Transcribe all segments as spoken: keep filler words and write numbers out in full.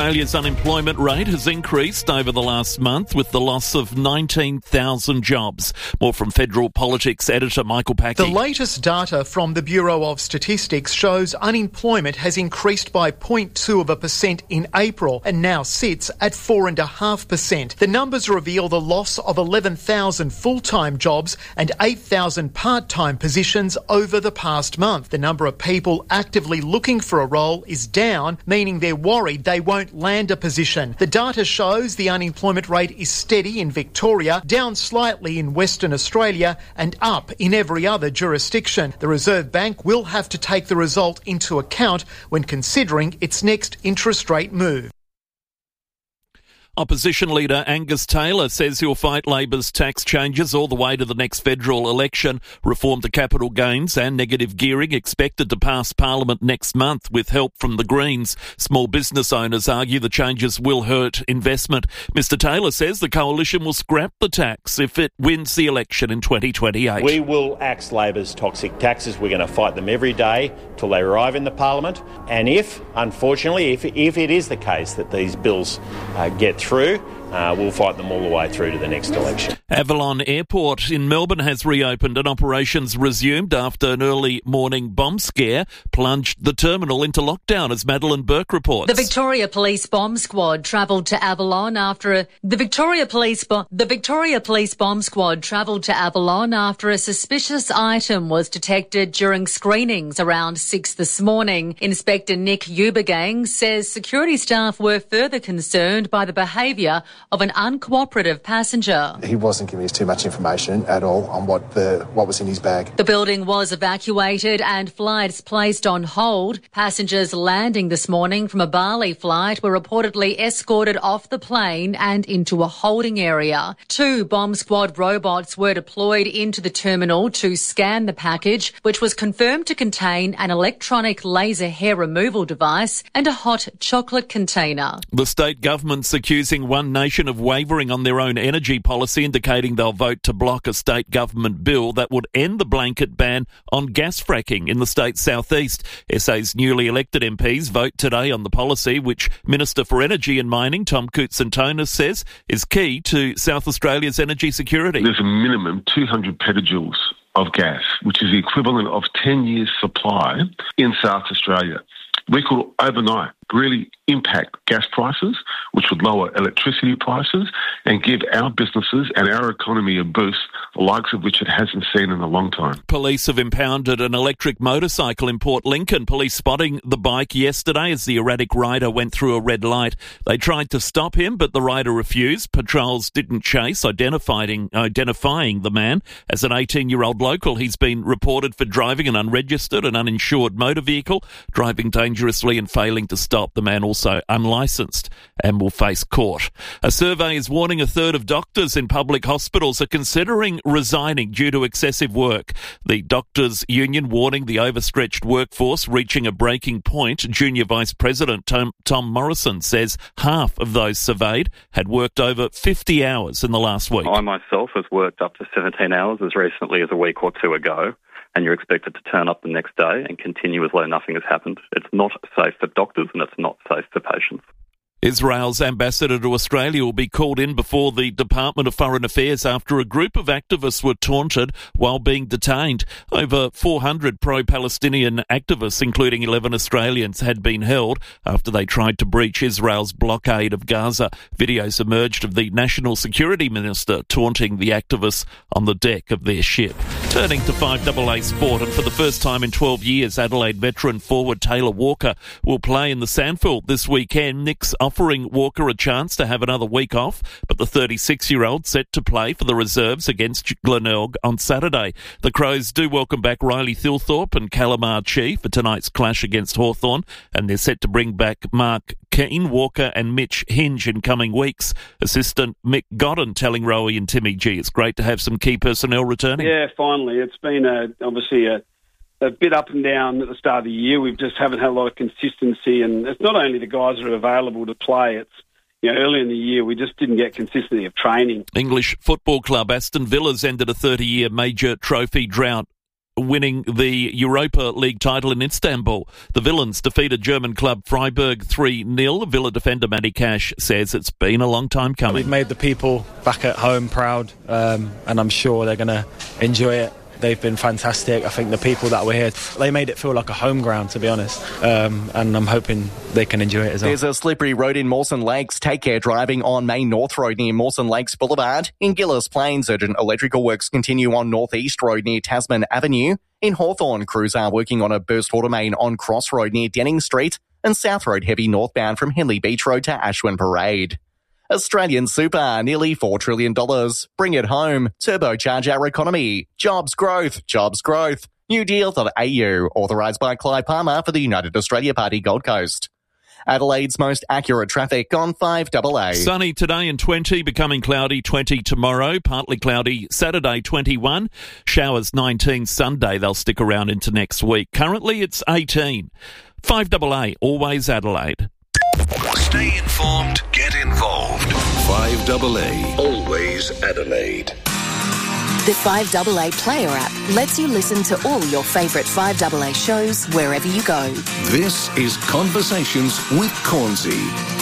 Australia's unemployment rate has increased over the last month with the loss of nineteen thousand jobs. More from Federal Politics editor Michael Packey. The latest data from the Bureau of Statistics shows unemployment has increased by zero point two of a percent in April and now sits at four point five percent. The numbers reveal the loss of eleven thousand full-time jobs and eight thousand part-time positions over the past month. The number of people actively looking for a role is down, meaning they're worried they won't land a position. The data shows the unemployment rate is steady in Victoria, down slightly in Western Australia and up in every other jurisdiction. The Reserve Bank will have to take the result into account when considering its next interest rate move. Opposition leader Angus Taylor says he'll fight Labor's tax changes all the way to the next federal election. Reform to capital gains and negative gearing expected to pass Parliament next month with help from the Greens. Small business owners argue the changes will hurt investment. Mister Taylor says the coalition will scrap the tax if it wins the election in twenty twenty-eight. We will axe Labor's toxic taxes. We're going to fight them every day till they arrive in the Parliament. And if, unfortunately, if, if it is the case that these bills uh, get through, uh, we'll fight them all the way through to the next election. Avalon Airport in Melbourne has reopened and operations resumed after an early morning bomb scare plunged the terminal into lockdown, as Madeline Burke reports. The Victoria Police Bomb Squad travelled to Avalon after a, the Victoria Police bo- the Victoria Police Bomb Squad travelled to Avalon after a suspicious item was detected during screenings around six this morning. Inspector Nick Ubergang says security staff were further concerned by the behaviour of an uncooperative passenger. He wasn't giving us too much information at all on what the what was in his bag. The building was evacuated and flights placed on hold. Passengers landing this morning from a Bali flight were reportedly escorted off the plane and into a holding area. Two bomb squad robots were deployed into the terminal to scan the package, which was confirmed to contain an electronic laser hair removal device and a hot chocolate container. The state government's accusing One Nation of wavering on their own energy policy, indicating they'll vote to block a state government bill that would end the blanket ban on gas fracking in the state's southeast. S A's newly elected M Ps vote today on the policy, which Minister for Energy and Mining Tom Koutsantonis says is key to South Australia's energy security. There's a minimum two hundred petajoules of gas, which is the equivalent of ten years' supply in South Australia. We could overnight really impact gas prices, which would lower electricity prices and give our businesses and our economy a boost, the likes of which it hasn't seen in a long time. Police have impounded an electric motorcycle in Port Lincoln. Police spotting the bike yesterday as the erratic rider went through a red light. They tried to stop him, but the rider refused. Patrols didn't chase, identifying, identifying the man as an eighteen-year-old local. He's been reported for driving an unregistered and uninsured motor vehicle, driving dangerously and failing to stop. The man also unlicensed and will face court. A survey is warning a third of doctors in public hospitals are considering resigning due to excessive work. The Doctors' Union warning the overstretched workforce reaching a breaking point. Junior Vice President Tom, Tom Morrison says half of those surveyed had worked over fifty hours in the last week. I myself has worked up to seventeen hours as recently as a week or two ago, and you're expected to turn up the next day and continue as though nothing has happened. It's not safe for doctors and it's not safe for patients. Israel's ambassador to Australia will be called in before the Department of Foreign Affairs after a group of activists were taunted while being detained. Over four hundred pro-Palestinian activists, including eleven Australians, had been held after they tried to breach Israel's blockade of Gaza. Videos emerged of the National Security Minister taunting the activists on the deck of their ship. Turning to five A A Sport, and for the first time in twelve years, Adelaide veteran forward Taylor Walker will play in the Sandfield this weekend. Nick's offering Walker a chance to have another week off, but the thirty-six-year-old set to play for the reserves against Glenelg on Saturday. The Crows do welcome back Riley Thilthorpe and Calamar Chi for tonight's clash against Hawthorn, and they're set to bring back Mark Keane, Walker and Mitch Hinge in coming weeks. Assistant Mick Godden telling Rowie and Timmy G it's great to have some key personnel returning. Yeah, finally. It's been a, obviously a a bit up and down at the start of the year. We just haven't had a lot of consistency, and it's not only the guys that are available to play, it's, you know, early in the year we just didn't get consistency of training. English football club Aston Villa's ended a thirty-year major trophy drought winning the Europa League title in Istanbul. The Villains defeated German club Freiburg three nil. Villa defender Matty Cash says it's been a long time coming. We've made the people back at home proud, um, and I'm sure they're going to enjoy it. They've been fantastic. I think the people that were here, they made it feel like a home ground, to be honest. Um, and I'm hoping they can enjoy it as well. There's a slippery road in Mawson Lakes. Take care driving on Main North Road near Mawson Lakes Boulevard. In Gillis Plains, urgent electrical works continue on North East Road near Tasman Avenue. In Hawthorn, crews are working on a burst water main on Cross Road near Denning Street. And South Road heavy northbound from Henley Beach Road to Ashwin Parade. Australian Super, nearly four trillion dollars. Bring it home. Turbocharge our economy. Jobs growth. Jobs growth. new deal dot a u. Authorised by Clive Palmer for the United Australia Party Gold Coast. Adelaide's most accurate traffic on five A A. Sunny today and twenty, becoming cloudy twenty tomorrow, partly cloudy Saturday twenty-one, showers nineteen Sunday. They'll stick around into next week. Currently it's eighteen. five A A, always Adelaide. Stay informed, get involved. five A A, always Adelaide. The five A A Player app lets you listen to all your favourite five A A shows wherever you go. This is Conversations with Cornsey.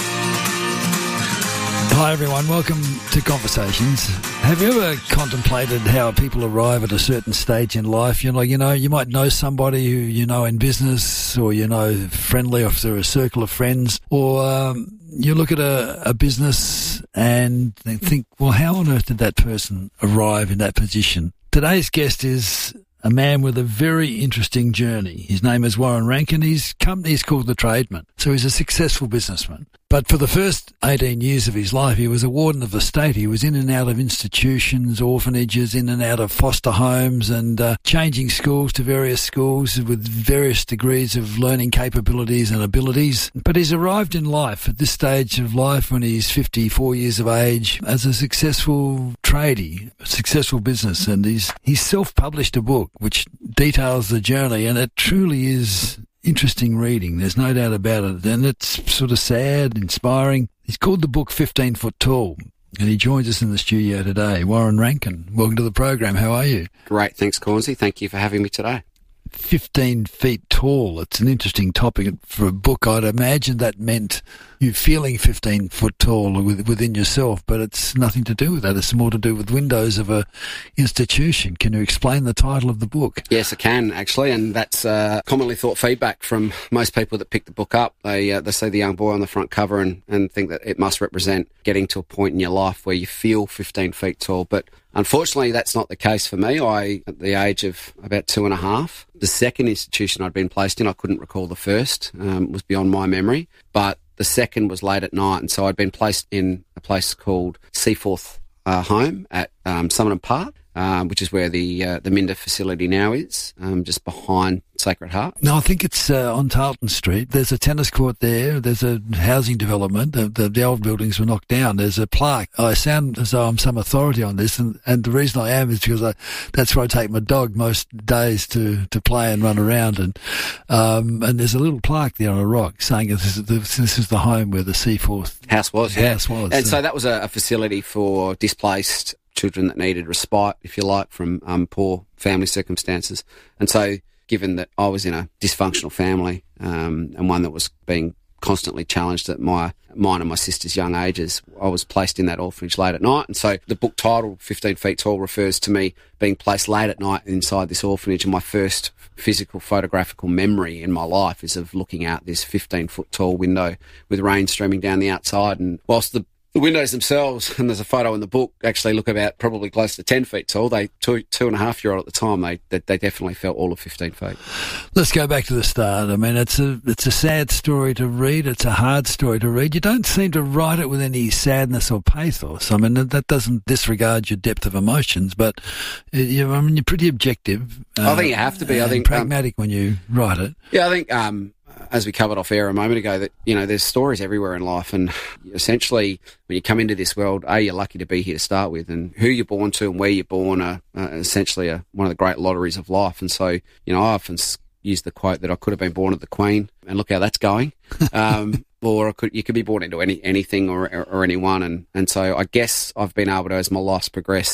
Hi everyone, welcome to Conversations. Have you ever contemplated how people arrive at a certain stage in life? You know, you know, you might know somebody who you know in business, or you know friendly, or through a circle of friends, or um, you look at a, a business and think, well, how on earth did that person arrive in that position? Today's guest is a man with a very interesting journey. His name is Warren Rankin. His company is called The Tradesman. So he's a successful businessman. But for the first eighteen years of his life, he was a warden of the state. He was in and out of institutions, orphanages, in and out of foster homes, and uh, changing schools to various schools with various degrees of learning capabilities and abilities. But he's arrived in life at this stage of life when he's fifty-four years of age as a successful tradie, a successful business. And he's, he's self-published a book which details the journey, and it truly is interesting reading, there's no doubt about it, and it's sort of sad, inspiring. He's called the book fifteen foot Tall, and he joins us in the studio today. Warren Rankin, welcome to the program. How are you? Great, thanks Cornsey. Thank you for having me today. fifteen feet tall, it's an interesting topic for a book. I'd imagine that meant you feeling fifteen foot tall within yourself, but it's nothing to do with that. It's more to do with windows of a institution. Can you explain the title of the book? Yes, I can, actually, and that's uh, commonly thought feedback from most people that pick the book up. They uh, they see the young boy on the front cover and, and think that it must represent getting to a point in your life where you feel fifteen feet tall, but unfortunately, that's not the case for me. I, at the age of about two and a half, the second institution I'd been placed in, I couldn't recall the first, um, was beyond my memory, but the second was late at night, and so I'd been placed in a place called Seaforth uh, Home at um, Summerton Park, um, which is where the uh, the Minder facility now is, um, just behind Sacred Heart. No, I think it's uh, on Tarleton Street. There's a tennis court there. There's a housing development. The, the, the old buildings were knocked down. There's a plaque. I sound as though I'm some authority on this, and, and the reason I am is because I, that's where I take my dog most days to, to play and run around. And um, and there's a little plaque there on a rock saying this is the, this is the home where the Seaforth house was. House was. And so, so that was a, a facility for displaced children that needed respite, if you like, from um, poor family circumstances. And so, given that I was in a dysfunctional family um, and one that was being constantly challenged at my mine and my sister's young ages, I was placed in that orphanage late at night. And so the book title, fifteen feet Tall, refers to me being placed late at night inside this orphanage, and my first physical photographical memory in my life is of looking out this fifteen foot tall window with rain streaming down the outside. And whilst the The windows themselves, and there's a photo in the book, actually look about probably close to ten feet tall. They two two and a half year old at the time. They, they they definitely felt all of fifteen feet. Let's go back to the start. I mean, it's a it's a sad story to read. It's a hard story to read. You don't seem to write it with any sadness or pathos. I mean, that doesn't disregard your depth of emotions, but you, I mean, you're pretty objective. Uh, I think you have to be. I think pragmatic um, when you write it. Yeah, I think. Um, As we covered off air a moment ago, that, you know, there's stories everywhere in life, and essentially when you come into this world, A, you're lucky to be here to start with, and who you're born to and where you're born are uh, essentially a, one of the great lotteries of life. And so, you know, I often use the quote that I could have been born of the Queen, and look how that's going. Um, or I could, you could be born into any anything or, or, or anyone, and, and so I guess I've been able to, as my life's progressed,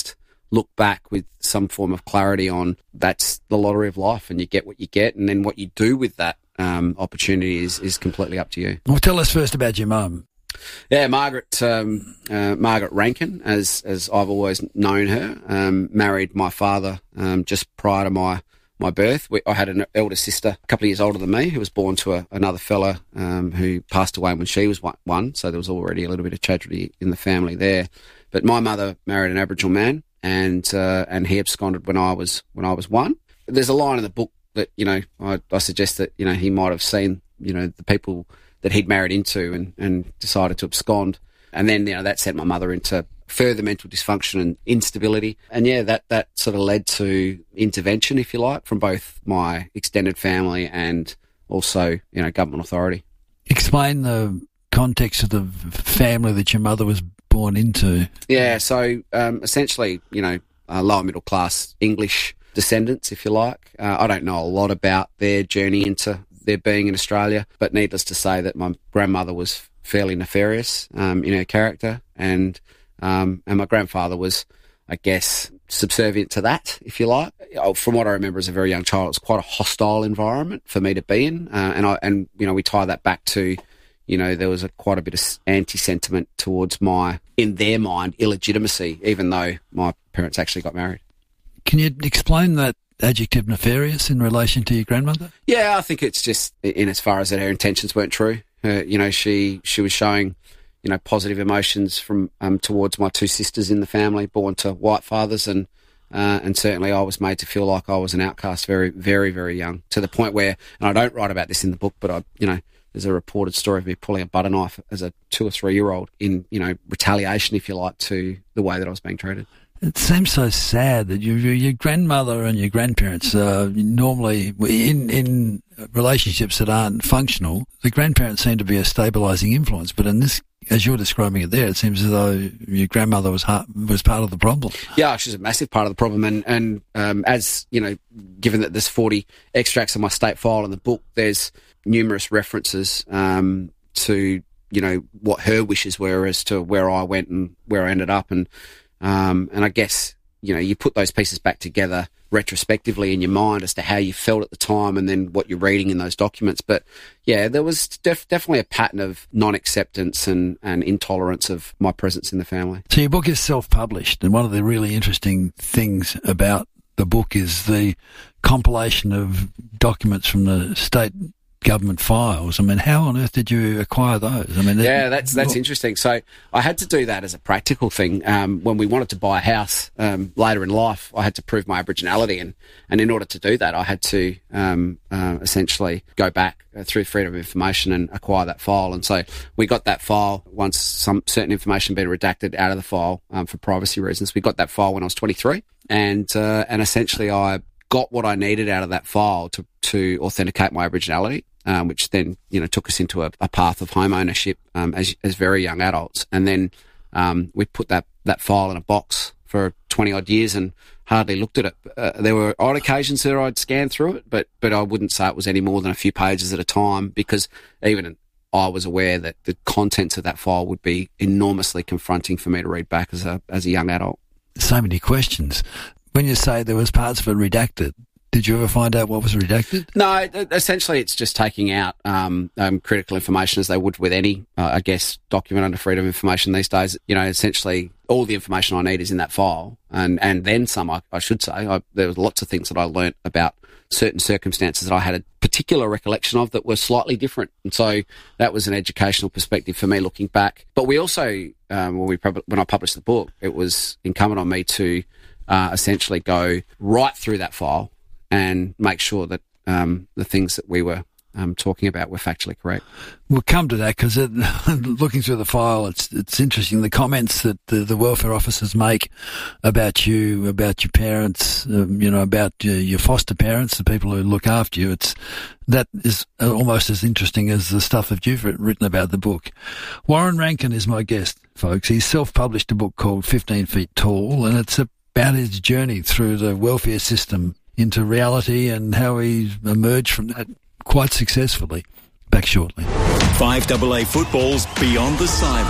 look back with some form of clarity on that's the lottery of life, and you get what you get, and then what you do with that um, opportunity is, is completely up to you. Well, tell us first about your mum. Yeah, Margaret um, uh, Margaret Rankin, as as I've always known her, um, married my father um, just prior to my my birth. We, I had an elder sister, a couple of years older than me, who was born to a, another fella um, who passed away when she was one, so there was already a little bit of tragedy in the family there. But my mother married an Aboriginal man, and uh, and he absconded when I was when I was one. There's a line in the book that, you know, I, I suggest that, you know, he might have seen, you know, the people that he'd married into and, and decided to abscond. And then, you know, that sent my mother into further mental dysfunction and instability. And, yeah, that, that sort of led to intervention, if you like, from both my extended family and also, you know, government authority. Explain the context of the family that your mother was born into. Yeah, so um, essentially, you know, uh, lower middle class English descendants, if you like. Uh, I don't know a lot about their journey into their being in Australia, but needless to say that my grandmother was fairly nefarious um, in her character, and um, and my grandfather was, I guess, subservient to that, if you like. From what I remember as a very young child, it was quite a hostile environment for me to be in, uh, and I and you know we tie that back to, you know, there was a, quite a bit of anti-sentiment towards my, in their mind, illegitimacy, even though my parents actually got married. Can you explain that adjective nefarious in relation to your grandmother? Yeah, I think it's just in as far as that her intentions weren't true. Uh, you know, she she was showing, you know, positive emotions from um, towards my two sisters in the family, born to white fathers, and uh, and certainly I was made to feel like I was an outcast very, very, very young, to the point where, and I don't write about this in the book, but I, you know, there's a reported story of me pulling a butter knife as a two or three year old in, you know, retaliation, if you like, to the way that I was being treated. It seems so sad that you, your grandmother and your grandparents uh, normally, in in relationships that aren't functional, the grandparents seem to be a stabilising influence. But in this, as you're describing it there, it seems as though your grandmother was ha- was part of the problem. Yeah, she's a massive part of the problem. And, and um, as, you know, given that there's forty extracts of my state file in the book, there's numerous references um, to, you know, what her wishes were as to where I went and where I ended up. And Um, and I guess, you know, you put those pieces back together retrospectively in your mind as to how you felt at the time and then what you're reading in those documents. But, yeah, there was def- definitely a pattern of non-acceptance and, and intolerance of my presence in the family. So your book is self-published, and one of the really interesting things about the book is the compilation of documents from the state government files. I mean, how on earth did you acquire those? I mean, yeah, that's that's interesting. So I had to do that as a practical thing. Um, when we wanted to buy a house um, later in life, I had to prove my Aboriginality, and, and in order to do that, I had to um, uh, essentially go back uh, through Freedom of Information and acquire that file. And so we got that file once some certain information had been redacted out of the file um, for privacy reasons. We got that file when I was twenty-three, and uh, and essentially I got what I needed out of that file to to authenticate my Aboriginality. Um, which then, you know, took us into a, a path of home ownership um, as, as very young adults. And then um, we put that, that file in a box for twenty odd years and hardly looked at it. Uh, there were odd occasions that I'd scan through it, but but I wouldn't say it was any more than a few pages at a time, because even I was aware that the contents of that file would be enormously confronting for me to read back as a as a young adult. So many questions. When you say there was parts of it redacted, did you ever find out what was redacted? No, essentially it's just taking out um, um, critical information as they would with any, uh, I guess, document under Freedom of Information these days. You know, essentially all the information I need is in that file, and, and then some, I, I should say. I, there was lots of things that I learnt about certain circumstances that I had a particular recollection of that were slightly different. And so that was an educational perspective for me looking back. But we also, um, when, we, when I published the book, it was incumbent on me to uh, essentially go right through that file and make sure that um, the things that we were um, talking about were factually correct. We'll come to that, because looking through the file, it's it's interesting, the comments that the, the welfare officers make about you, about your parents, um, you know, about your, your foster parents, the people who look after you. It's that is almost as interesting as the stuff that you've written about the book. Warren Rankin is my guest, folks. He's self-published a book called fifteen feet Tall, and it's about his journey through the welfare system into reality and how he emerged from that quite successfully. Back shortly. five A A football's Beyond the Siren.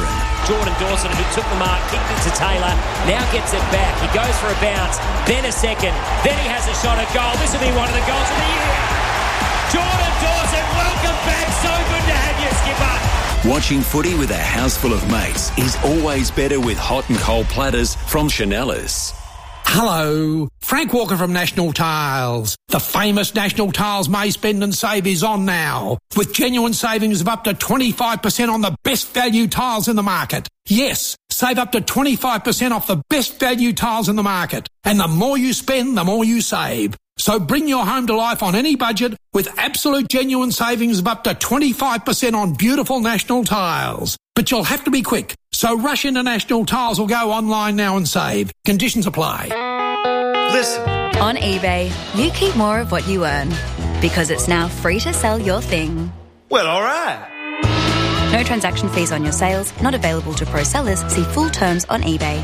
Jordan Dawson, who took the mark, kicked it to Taylor, now gets it back. He goes for a bounce, then a second, then he has a shot at goal. This will be one of the goals of the year. Jordan Dawson, welcome back. So good to have you, skipper. Watching footy with a house full of mates is always better with hot and cold platters from Chanellas. Hello, Frank Walker from National Tiles. The famous National Tiles May Spend and Save is on now, with genuine savings of up to twenty-five percent on the best value tiles in the market. Yes, save up to twenty-five percent off the best value tiles in the market. And the more you spend, the more you save. So bring your home to life on any budget with absolute genuine savings of up to twenty-five percent on beautiful National Tiles. But you'll have to be quick. So rush into National Tiles or go online now and save. Conditions apply. Listen. On eBay, you keep more of what you earn because it's now free to sell your thing. Well, all right. No transaction fees on your sales, not available to pro sellers. See full terms on eBay.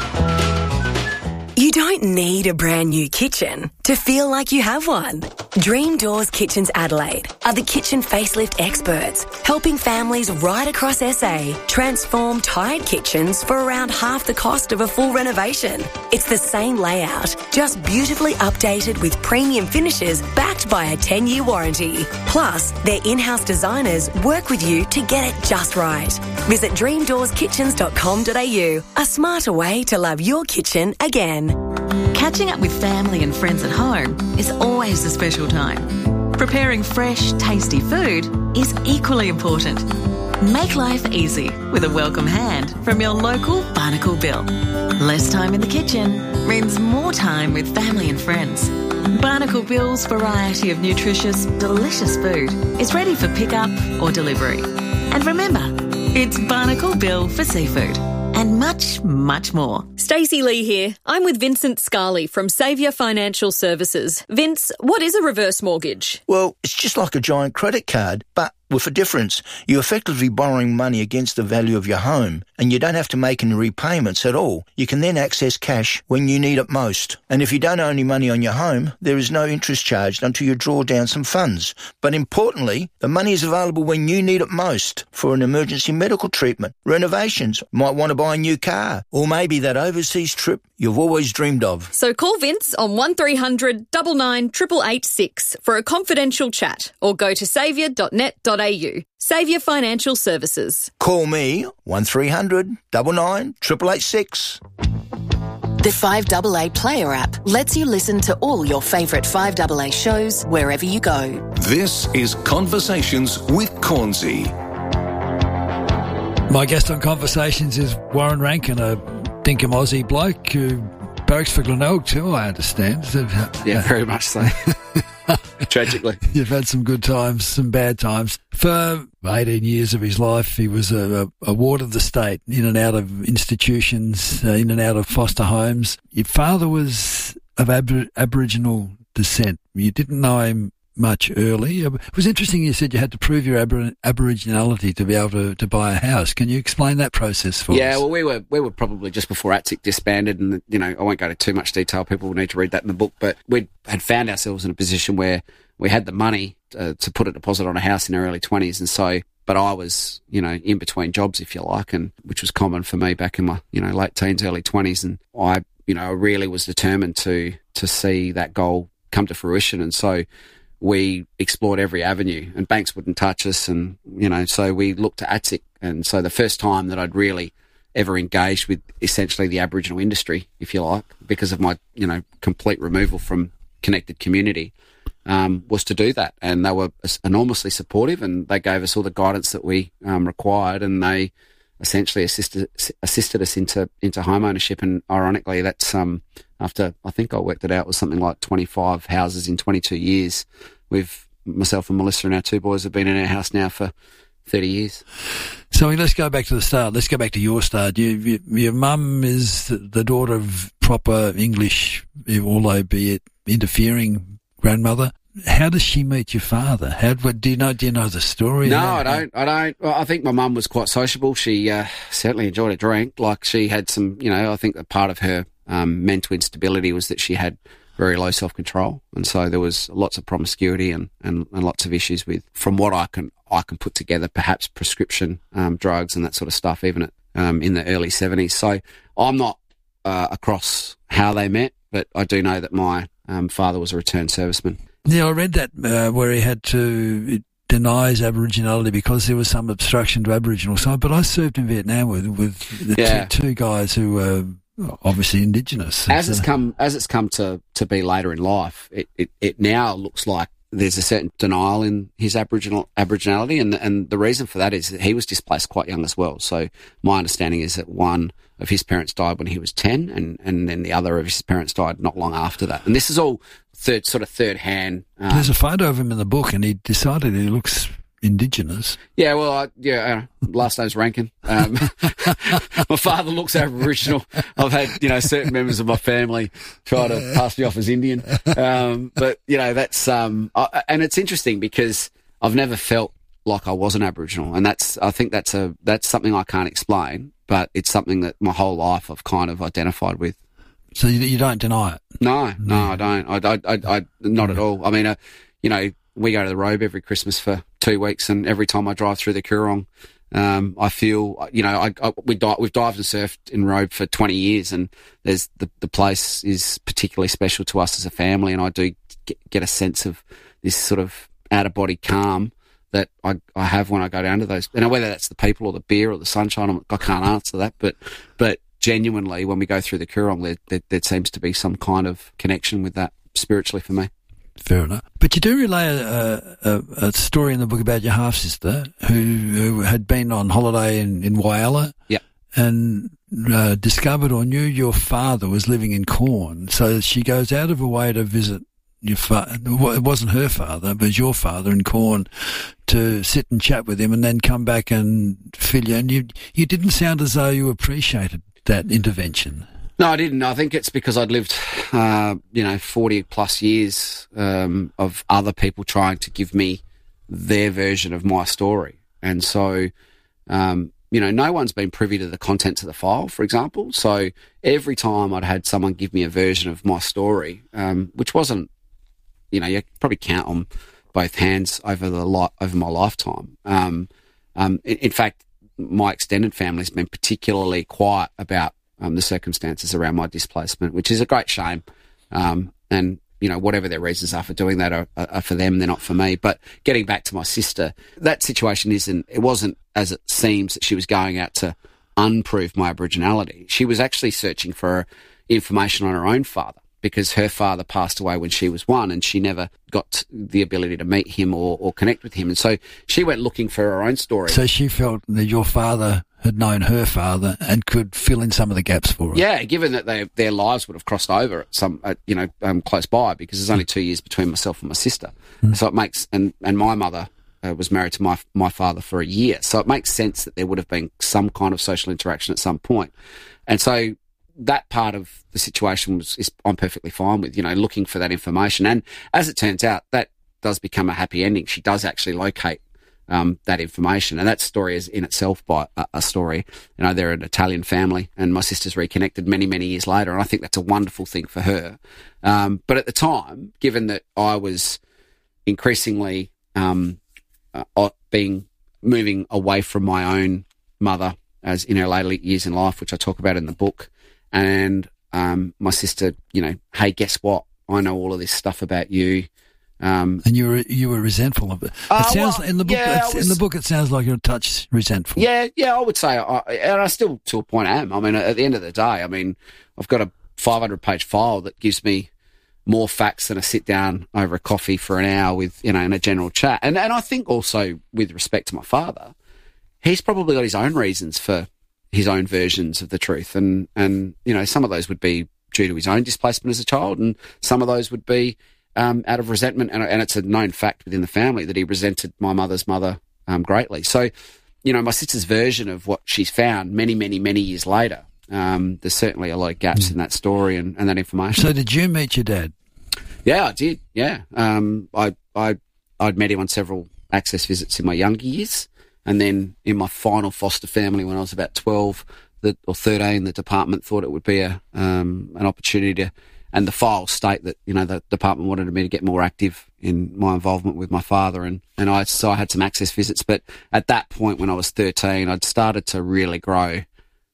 You don't need a brand new kitchen to feel like you have one. Dream Doors Kitchens Adelaide are the kitchen facelift experts, helping families right across S A transform tired kitchens for around half the cost of a full renovation. It's the same layout, just beautifully updated with premium finishes backed by a ten-year warranty. Plus, their in-house designers work with you to get it just right. Visit dream doors kitchens dot com dot a u, a smarter way to love your kitchen again. Catching up with family and friends at home is always a special time. Preparing fresh, tasty food is equally important. Make life easy with a welcome hand from your local Barnacle Bill. Less time in the kitchen means more time with family and friends. Barnacle Bill's variety of nutritious, delicious food is ready for pickup or delivery. And remember, it's Barnacle Bill for seafood. And much, much more. Stacey Lee here. I'm with Vincent Scarley from Saviour Financial Services. Vince, what is a reverse mortgage? Well, it's just like a giant credit card, but with a difference. You're effectively borrowing money against the value of your home, and you don't have to make any repayments at all. You can then access cash when you need it most. And if you don't owe any money on your home, there is no interest charged until you draw down some funds. But importantly, the money is available when you need it most for an emergency medical treatment, renovations, might want to buy a new car, or maybe that overseas trip you've always dreamed of. So call Vince on one three hundred nine nine eight eight eight six for a confidential chat, or go to saviour dot net dot a u. Saviour Financial Services. Call me one three hundred nine nine eight eight eight six. The five A A Player app lets you listen to all your favourite five A A shows wherever you go. This is Conversations with Cornsey. My guest on Conversations is Warren Rankin, a dinkum Aussie bloke who barracks for Glenelg too, I understand. Yeah, very much so. Tragically. You've had some good times, some bad times. For eighteen years of his life, he was a, a, a ward of the state, in and out of institutions, uh, in and out of foster homes. Your father was of Ab- Aboriginal descent. You didn't know him much early. It was interesting you said you had to prove your abor- aboriginality to be able to, to buy a house. Can you explain that process for yeah, us? Yeah, well, we were we were probably just before A T S I C disbanded, and, you know, I won't go into too much detail. People will need to read that in the book, but we had found ourselves in a position where we had the money uh, to put a deposit on a house in our early twenties, and so, but I was, you know, in between jobs, if you like, and which was common for me back in my, you know, late teens, early twenties, and I, you know, really was determined to to see that goal come to fruition, and so we explored every avenue, and banks wouldn't touch us, and, you know, so we looked to A T S I C. And so the first time that I'd really ever engaged with essentially the Aboriginal industry, if you like, because of my, you know, complete removal from connected community, um, was to do that. And they were enormously supportive, and they gave us all the guidance that we um, required, and they essentially assisted assisted us into into home ownership. And ironically, that's um after, I think I worked it out, was something like twenty-five houses in twenty-two years. We've, myself and Melissa and our two boys have been in our house now for thirty years. So let's go back to the start. Let's go back to your start. You, you, your mum is the daughter of proper English, although be it interfering grandmother. How does she meet your father? How do you know? Do you know the story? No, How, I don't. I don't. Well, I think my mum was quite sociable. She uh, certainly enjoyed a drink. Like, she had some, you know, I think that part of her um, mental instability was that she had very low self-control, and so there was lots of promiscuity and, and, and lots of issues with, from what I can I can put together, perhaps prescription um, drugs and that sort of stuff, even at um, in the early seventies. So I'm not uh, across how they met, but I do know that my um, father was a returned serviceman. Yeah, I read that uh, where he had to deny his Aboriginality because there was some obstruction to Aboriginal side. But I served in Vietnam with with the Yeah. two, two guys who were obviously Indigenous. As it's So- come, as it's come to, to be later in life, it, it, it now looks like there's a certain denial in his Aboriginal Aboriginality, and and the reason for that is that he was displaced quite young as well. So my understanding is that one of his parents died when he was ten, and, and then the other of his parents died not long after that. And this is all third sort of third hand. Um, There's a photo of him in the book, and he decided he looks Indigenous. Yeah, well, I, yeah, uh, last name's Rankin. Um, my father looks Aboriginal. I've had, you know, certain members of my family try to pass me off as Indian. Um, but, you know, that's, um, I, and it's interesting because I've never felt like I was an Aboriginal. And that's, I think that's a, that's something I can't explain, but it's something that my whole life I've kind of identified with. So you, you don't deny it? No, no, I don't. I, I, I, I not at all. I mean, uh, you know, we go to the Robe every Christmas for two weeks, and every time I drive through the Coorong, um, I feel, you know, I, I, we di- we've dived and surfed in Robe for twenty years, and there's the, the place is particularly special to us as a family, and I do get, get a sense of this sort of out-of-body calm that I, I have when I go down to those. You know, whether that's the people or the beer or the sunshine, I'm, I can't answer that, but but genuinely, when we go through the Coorong, there, there, there seems to be some kind of connection with that spiritually for me. Fair enough. But you do relay a, a, a story in the book about your half-sister who, who had been on holiday in, in Whyalla. Yeah. And uh, discovered or knew your father was living in Corn. So she goes out of her way to visit your father. It wasn't her father, but your father in Corn, to sit and chat with him and then come back and fill you. And you, you didn't sound as though you appreciated that intervention. No, I didn't. I think it's because I'd lived, uh, you know, forty plus years um, of other people trying to give me their version of my story. And so, um, you know, no one's been privy to the contents of the file, for example. So every time I'd had someone give me a version of my story, um, which wasn't, you know, you could probably count on both hands over the li- over my lifetime. Um, um, in, in fact, my extended family's been particularly quiet about Um, the circumstances around my displacement, which is a great shame. Um, and, you know, whatever their reasons are for doing that are, are for them, they're not for me. But getting back to my sister, that situation isn't, it wasn't as it seems that she was going out to unprove my Aboriginality. She was actually searching for information on her own father, because her father passed away when she was one, and she never got the ability to meet him or, or connect with him. And so she went looking for her own story. So she felt that your father had known her father and could fill in some of the gaps for her. Yeah, given that they, their lives would have crossed over at some, at, you know, um, close by, because there's only two years between myself and my sister. Mm. So it makes, and, and my mother uh, was married to my my father for a year. So it makes sense that there would have been some kind of social interaction at some point. And so that part of the situation was, is I'm perfectly fine with, you know, looking for that information. And as it turns out, that does become a happy ending. She does actually locate Um, that information, and that story is in itself by a, a story. You know, they're an Italian family, and my sister's reconnected many, many years later, and I think that's a wonderful thing for her. Um, but at the time, given that I was increasingly um, uh, being moving away from my own mother as in her later years in life, which I talk about in the book, and um, my sister, you know, hey, guess what? I know all of this stuff about you. Um, and you were you were resentful of it. It uh, sounds well, in the book. yeah, it's, was, in the book, it sounds like you're a touch resentful. Yeah, yeah, I would say, I, and I still, to a point, am. I mean, at the end of the day, I mean, I've got a five hundred page file that gives me more facts than a sit down over a coffee for an hour with, you know, in a general chat. And and I think also, with respect to my father, he's probably got his own reasons for his own versions of the truth, and and you know, some of those would be due to his own displacement as a child, and some of those would be Um, out of resentment, and, and it's a known fact within the family that he resented my mother's mother um, greatly. So, you know, my sister's version of what she's found many, many, many years later, um, there's certainly a lot of gaps mm. in that story and, and that information. So did you meet your dad? Yeah, I did, yeah. Um, I, I, I'd met him on several access visits in my younger years, and then in my final foster family when I was about twelve the, or thirteen, the department thought it would be a um, an opportunity to. And the files state that, you know, the department wanted me to get more active in my involvement with my father. And, and I, so I had some access visits. But at that point, when I was thirteen, I'd started to really grow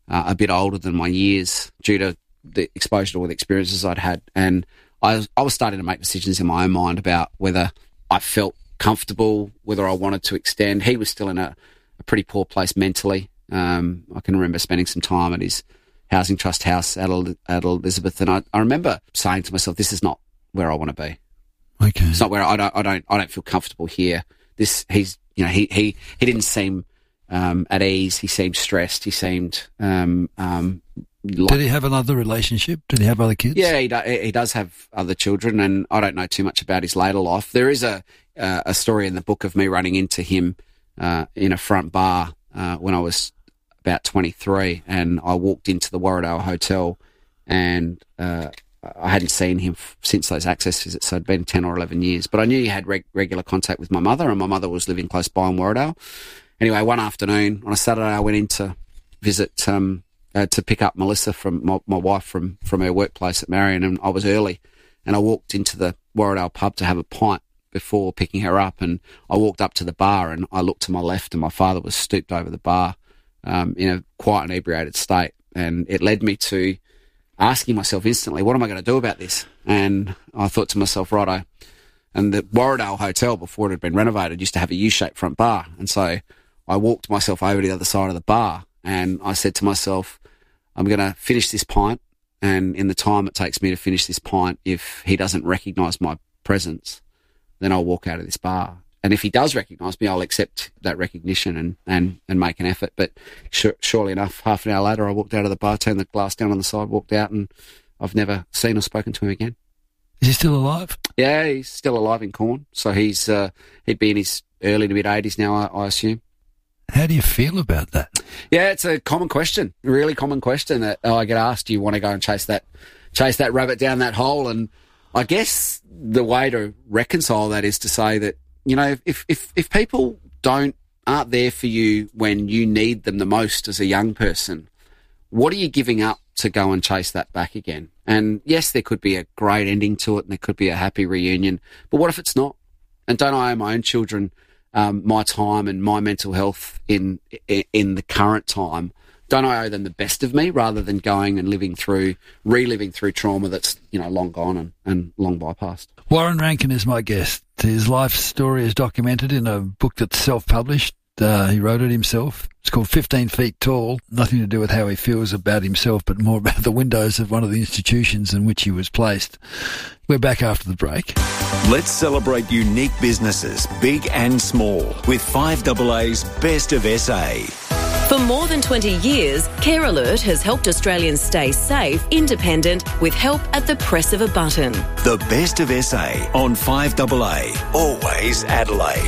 uh, a bit older than my years due to the exposure to all the experiences I'd had. And I was, I was starting to make decisions in my own mind about whether I felt comfortable, whether I wanted to extend. He was still in a, a pretty poor place mentally. Um, I can remember spending some time at his housing trust house at, at Elizabeth, and I, I remember saying to myself, "This is not where I want to be. Okay, it's not where I don't, I don't, I don't feel comfortable here." This, he's, you know, he he he didn't seem um, at ease. He seemed stressed. He seemed. Um, um, like, Did he have another relationship? Did he have other kids? Yeah, he do, he does have other children, and I don't know too much about his later life. There is a uh, a story in the book of me running into him uh, in a front bar uh, when I was about twenty-three, and I walked into the Warradale Hotel, and uh, I hadn't seen him f- since those access visits, so it'd been ten or eleven years. But I knew he had reg- regular contact with my mother, and my mother was living close by in Warradale. Anyway, one afternoon on a Saturday, I went in to visit, um, uh, to pick up Melissa, from my, my wife, from, from her workplace at Marion, and I was early, and I walked into the Warradale pub to have a pint before picking her up, and I walked up to the bar, and I looked to my left, and my father was stooped over the bar um, in a quite inebriated state, and it led me to asking myself instantly, what am I going to do about this? And I thought to myself, righto. And the Warradale Hotel, before it had been renovated, used to have a U-shaped front bar. And so I walked myself over to the other side of the bar, and I said to myself, I'm going to finish this pint, and in the time it takes me to finish this pint, if he doesn't recognise my presence, then I'll walk out of this bar. And if he does recognise me, I'll accept that recognition and, and, and make an effort. But sure, surely enough, half an hour later, I walked out of the bar, turned the glass down on the side, walked out, and I've never seen or spoken to him again. Is he still alive? Yeah, he's still alive in Corn. So he's uh, he'd be in his early to mid-eighties now, I, I assume. How do you feel about that? Yeah, it's a common question, a really common question that oh, I get asked, do you want to go and chase that, chase that rabbit down that hole? And I guess the way to reconcile that is to say that, you know, if, if, if people don't, aren't there for you when you need them the most as a young person, what are you giving up to go and chase that back again? And yes, there could be a great ending to it and there could be a happy reunion, but what if it's not? And don't I owe my own children um, my time and my mental health in, in in the current time? Don't I owe them the best of me rather than going and living through, reliving through trauma that's, you know, long gone and, and long bypassed? Warren Rankin is my guest. His life story is documented in a book that's self-published. Uh, he wrote it himself. It's called fifteen feet Tall. Nothing to do with how he feels about himself, but more about the windows of one of the institutions in which he was placed. We're back after the break. Let's celebrate unique businesses, big and small, with five A A's Best of S A. For more than twenty years, Care Alert has helped Australians stay safe, independent, with help at the press of a button. The Best of S A on five A A, always Adelaide.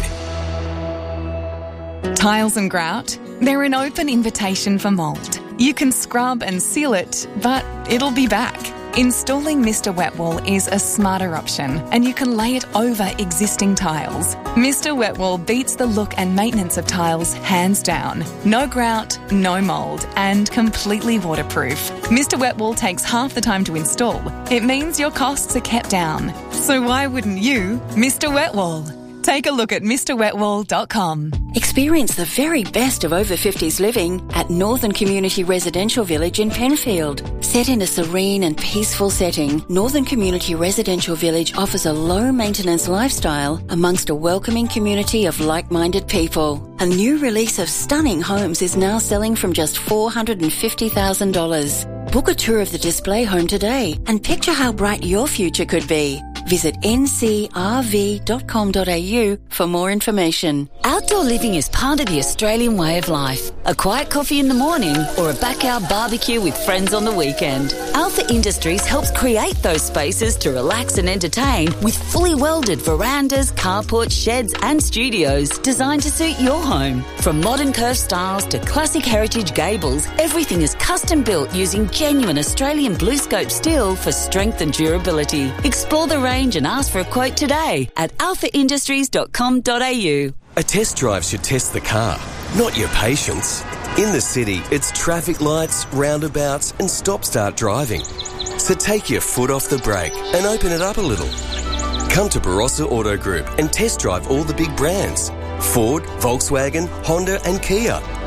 Tiles and grout, they're an open invitation for mould. You can scrub and seal it, but it'll be back. Installing Mister Wet Wall is a smarter option, and you can lay it over existing tiles. Mister Wet Wall beats the look and maintenance of tiles hands down. No grout, no mould, and completely waterproof. Mister Wet Wall takes half the time to install. It means your costs are kept down. So why wouldn't you, Mister Wet Wall? Take a look at Mr Wet Wall dot com. Experience the very best of over fifties living at Northern Community Residential Village in Penfield. Set in a serene and peaceful setting, Northern Community Residential Village offers a low-maintenance lifestyle amongst a welcoming community of like-minded people. A new release of stunning homes is now selling from just four hundred fifty thousand dollars. Book a tour of the display home today and picture how bright your future could be. Visit N C R V dot com dot A U for more information. Outdoor living is part of the Australian way of life. A quiet coffee in the morning or a backyard barbecue with friends on the weekend. Alpha Industries helps create those spaces to relax and entertain with fully welded verandas, carports, sheds and studios designed to suit your home. From modern curved styles to classic heritage gables, everything is custom built using genuine Australian blue scope steel for strength and durability. Explore the range and ask for a quote today at alpha industries dot com dot A U. A test drive should test the car, not your patience. In the city, it's traffic lights, roundabouts and stop-start driving. So take your foot off the brake and open it up a little. Come to Barossa Auto Group and test drive all the big brands. Ford, Volkswagen, Honda and Kia.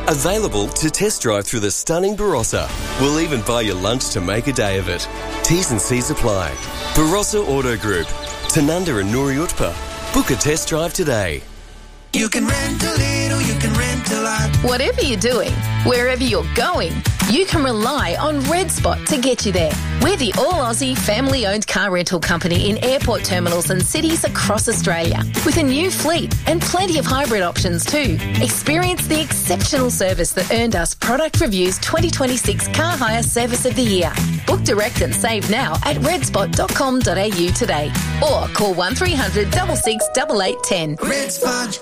Available to test drive through the stunning Barossa. We'll even buy you lunch to make a day of it. T's and C's apply. Barossa Auto Group. Tanunda and Nuri Utpa. Book a test drive today. You can rent a little, you can rent a lot. Whatever you're doing, wherever you're going, you can rely on Red Spot to get you there. We're the all-Aussie family-owned car rental company in airport terminals and cities across Australia, with a new fleet and plenty of hybrid options too. Experience the exceptional service that earned us Product Review's twenty twenty-six Car Hire Service of the Year. Book direct and save now at redspot dot com dot a u today, or call one three hundred six six eight eight one zero. Red Spot.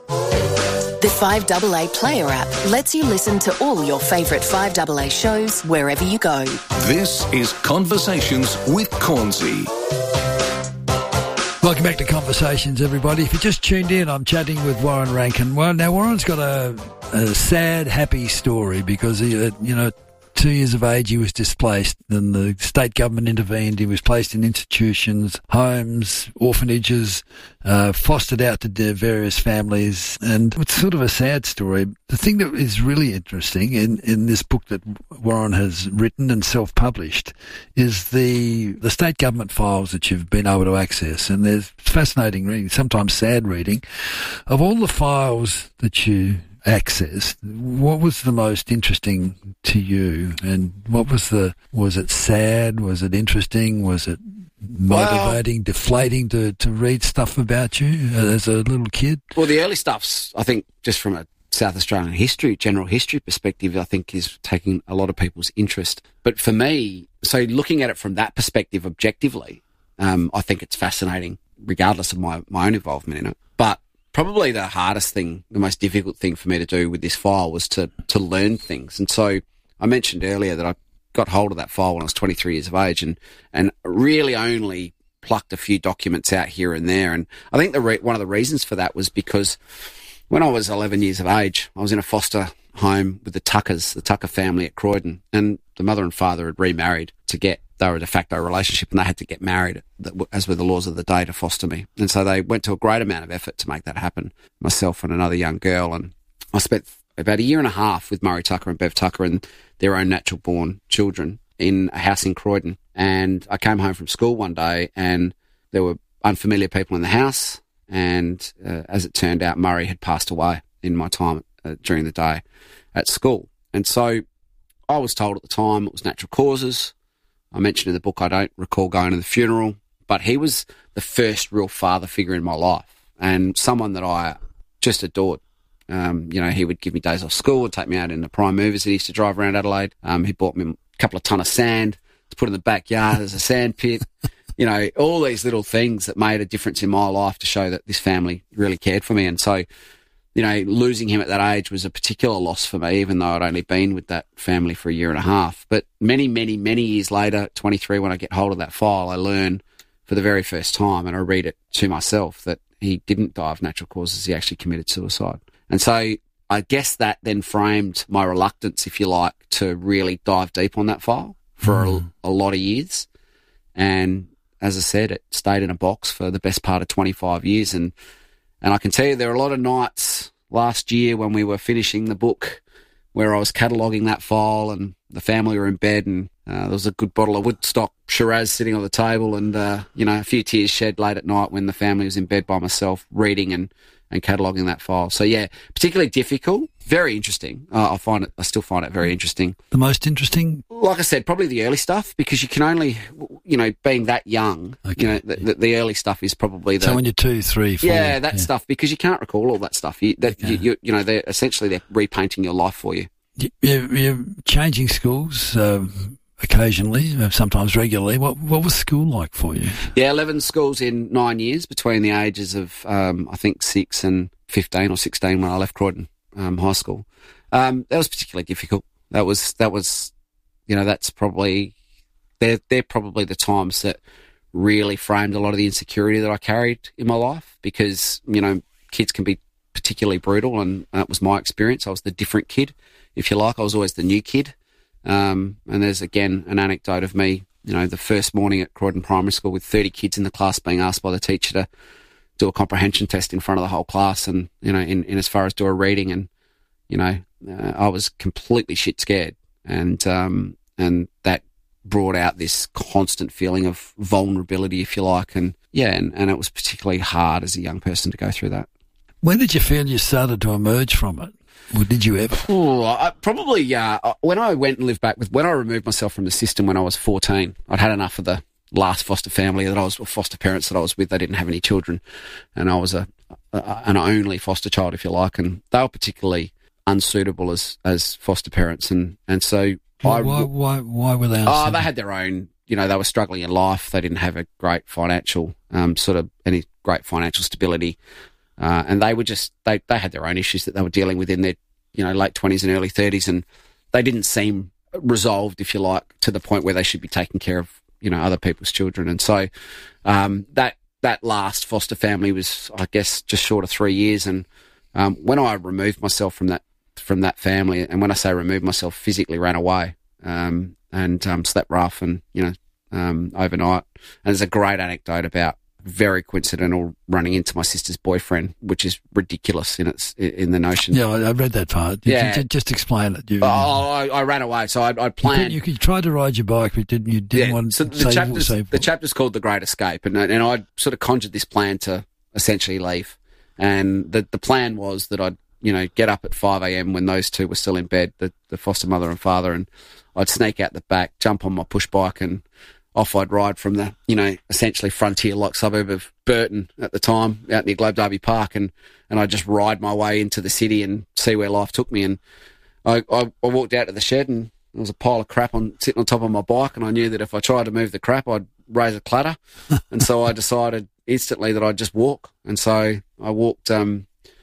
The five A A Player app lets you listen to all your favourite five A A shows wherever you go. This is Conversations with Cornsey. Welcome back to Conversations, everybody. If you just tuned in, I'm chatting with Warren Rankin. Well, now Warren's got a, a sad, happy story because he, uh, you know, two years of age, he was displaced. Then the state government intervened. He was placed in institutions, homes, orphanages, uh, fostered out to their various families. And it's sort of a sad story. The thing that is really interesting in, in this book that Warren has written and self-published is the the state government files that you've been able to access. And there's fascinating reading, sometimes sad reading, of all the files that you access. What was the most interesting to you, and what was the was it sad, was it interesting, was it motivating, well, deflating to, to read stuff about you as a little kid? Well, the early stuff's, I think, just from a South Australian history, general history perspective, I think is taking a lot of people's interest. But for me, so looking at it from that perspective objectively, um, I think it's fascinating, regardless of my, my own involvement in it. But probably the hardest thing, the most difficult thing for me to do with this file was to, to learn things. And so I mentioned earlier that I got hold of that file when I was twenty-three years of age and, and really only plucked a few documents out here and there. And I think the re- one of the reasons for that was because when I was eleven years of age, I was in a foster home with the Tuckers, the Tucker family at Croydon, and the mother and father had remarried to get, they were a de facto relationship and they had to get married, as were the laws of the day, to foster me. And so they went to a great amount of effort to make that happen, myself and another young girl. And I spent about a year and a half with Murray Tucker and Bev Tucker and their own natural born children in a house in Croydon. And I came home from school one day and there were unfamiliar people in the house. And uh, as it turned out, Murray had passed away in my time uh, during the day at school. And so I was told at the time it was natural causes. I mentioned in the book I don't recall going to the funeral, but he was the first real father figure in my life and someone that I just adored. Um, you know, he would give me days off school and take me out in the prime movers that he used to drive around Adelaide. Um, he bought me a couple of ton of sand to put in the backyard as a sand pit. You know, all these little things that made a difference in my life to show that this family really cared for me. And so, you know, losing him at that age was a particular loss for me, even though I'd only been with that family for a year and a half. But many, many, many years later, twenty-three, when I get hold of that file, I learn for the very first time, and I read it to myself, that he didn't die of natural causes. He actually committed suicide. And so I guess that then framed my reluctance, if you like, to really dive deep on that file for mm. a, a lot of years. And as I said, it stayed in a box for the best part of twenty-five years. And And I can tell you there were a lot of nights last year when we were finishing the book where I was cataloguing that file and the family were in bed and uh, there was a good bottle of Woodstock Shiraz sitting on the table and, uh, you know, a few tears shed late at night when the family was in bed by myself reading and, and cataloguing that file. So, yeah, particularly difficult, very interesting. Uh, I find it, I still find it very interesting. The most interesting? Like I said, probably the early stuff, because you can only, you know, being that young, okay. you know, the, the, the early stuff is probably the... So when you're two, three, four... Yeah, that yeah. stuff, because you can't recall all that stuff. You, that, okay. you, you, you know, they're essentially they're repainting your life for you. You're, you're changing schools uh, occasionally, sometimes regularly. What what was school like for you? Yeah, eleven schools in nine years between the ages of, um, I think, six and fifteen or sixteen when I left Croydon um, High School. Um, that was particularly difficult. That was, that was, you know, that's probably, they're, they're probably the times that really framed a lot of the insecurity that I carried in my life, because, you know, kids can be particularly brutal, and that was my experience. I was the different kid, if you like. I was always the new kid. Um, and there's, again, an anecdote of me, you know, the first morning at Croydon Primary School with thirty kids in the class being asked by the teacher to do a comprehension test in front of the whole class and, you know, in, in as far as do a reading. And, you know, uh, I was completely shit scared, and um, and that brought out this constant feeling of vulnerability, if you like, and yeah, and, and it was particularly hard as a young person to go through that. When did you feel you started to emerge from it? Or did you ever? Oh, I, probably uh, when I went and lived back with, when I removed myself from the system when I was fourteen, I'd had enough of the last foster family that I was, foster parents that I was with. They didn't have any children, and I was a, a an only foster child, if you like, and they were particularly unsuitable as, as foster parents, and, and so why, I... Why, why, why were they unsuitable? Oh, they had their own, you know, they were struggling in life. They didn't have a great financial, um, sort of, any great financial stability. Uh, and they were just, they, they had their own issues that they were dealing with in their, you know, late twenties and early thirties, and they didn't seem resolved, if you like, to the point where they should be taking care of, you know, other people's children. And so um, that that last foster family was, I guess, just short of three years. And um, when I removed myself from that from that family, and when I say removed myself, physically ran away um, and um, slept rough and, you know, um, overnight. And there's a great anecdote about very coincidental running into my sister's boyfriend, which is ridiculous in its in the notion. Yeah, I read that part. You yeah, just, just explain it. You, oh, I, I ran away, so I, I planned. You, could, you could try to ride your bike, but didn't you? Didn't yeah, want so to the save, chapter's, save. The chapter's called "The Great Escape," and and I sort of conjured this plan to essentially leave. And the the plan was that I'd you know get up at five a.m. when those two were still in bed, the the foster mother and father, and I'd sneak out the back, jump on my push bike, and off I'd ride from the, you know, essentially frontier-like suburb of Burton at the time, out near Globe Derby Park, and, and I'd just ride my way into the city and see where life took me. And I, I, I walked out to the shed, and there was a pile of crap on sitting on top of my bike, and I knew that if I tried to move the crap, I'd raise a clatter. And so I decided instantly that I'd just walk. And so I walked, um,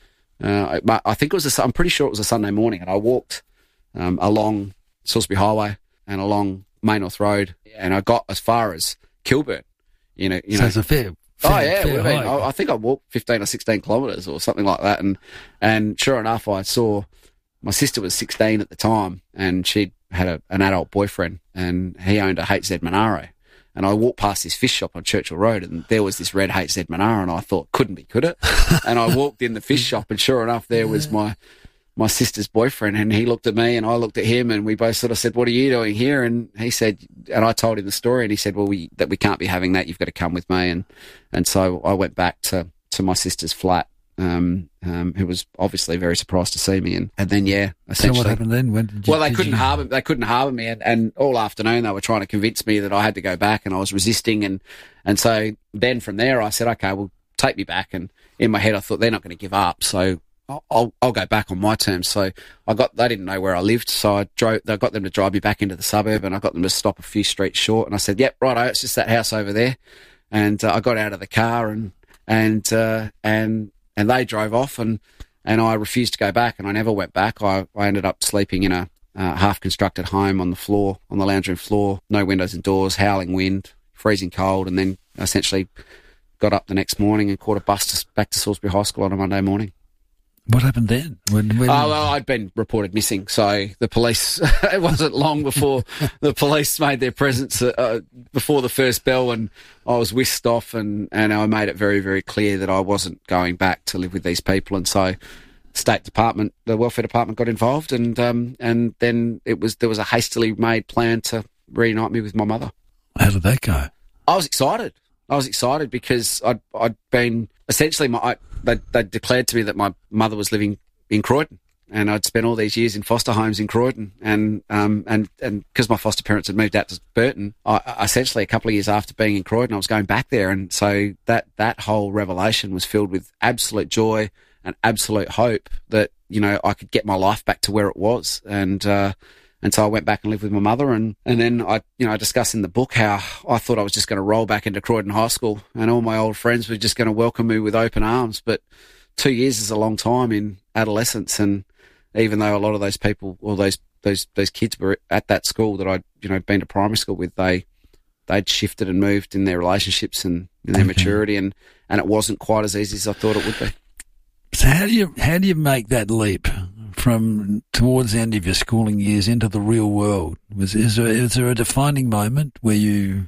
uh, I, I think it was, a, I'm pretty sure it was a Sunday morning, and I walked um, along Salisbury Highway and along Main North Road, and I got as far as Kilburn. You know, you so know. it's a fair, fair oh fair yeah, I, mean, hike. I, I think I walked fifteen or sixteen kilometres or something like that, and and sure enough, I saw my sister was sixteen at the time, and she had a, an adult boyfriend, and he owned a H Z Monaro. And I walked past this fish shop on Churchill Road, and there was this red H Z Monaro, and I thought, couldn't be, could it? And I walked in the fish shop, and sure enough, there was my my sister's boyfriend, and he looked at me and I looked at him, and we both sort of said, what are you doing here? And he said, and I told him the story, and he said, well, we, that we can't be having that. You've got to come with me. And, and so I went back to, to my sister's flat, um, um, who was obviously very surprised to see me. And, and then, yeah, essentially. So what happened then? When did you, well, they did couldn't you... harbour, they couldn't harbour me. And, and all afternoon they were trying to convince me that I had to go back, and I was resisting. And, and so then from there I said, okay, well, take me back. And in my head I thought, they're not going to give up. So I'll, I'll go back on my terms. So I got, they didn't know where I lived. So I drove, I got them to drive me back into the suburb, and I got them to stop a few streets short. And I said, yep, righto, it's just that house over there. And uh, I got out of the car, and, and, uh, and, and they drove off, and, and I refused to go back, and I never went back. I, I ended up sleeping in a uh, half-constructed home on the floor, on the lounge room floor, no windows and doors, howling wind, freezing cold, and then essentially got up the next morning and caught a bus to, back to Salisbury High School on a Monday morning. What happened then? When, when... Oh, well, I'd been reported missing, so the police, it wasn't long before the police made their presence, uh, before the first bell, and I was whisked off, and, and I made it very, very clear that I wasn't going back to live with these people. And so State Department, the Welfare Department got involved, and um, and then it was there was a hastily made plan to reunite me with my mother. How did that go? I was excited. I was excited because I'd, I'd been, essentially, my, I, they, they declared to me that my mother was living in Croydon, and I'd spent all these years in foster homes in Croydon, and um, and and because my foster parents had moved out to Burton, I, I essentially a couple of years after being in Croydon, I was going back there, and so that, that whole revelation was filled with absolute joy and absolute hope that, you know, I could get my life back to where it was, and uh, And so I went back and lived with my mother, and, and then I, you know, I discussed in the book how I thought I was just going to roll back into Croydon High School, and all my old friends were just going to welcome me with open arms. But two years is a long time in adolescence, and even though a lot of those people, or those those those kids were at that school that I'd, you know, been to primary school with, they they'd shifted and moved in their relationships and in their okay. maturity, and, and it wasn't quite as easy as I thought it would be. So how do you how do you make that leap from towards the end of your schooling years into the real world? Was is there, is there a defining moment where you